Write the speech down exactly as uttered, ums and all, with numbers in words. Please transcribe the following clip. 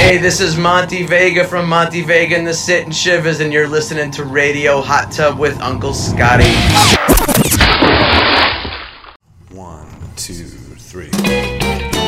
Hey, this is Monty Vega from Monty Vega and the Sit and Shivers, and you're listening to Radio Hot Tub with Uncle Scotty. One, two, three.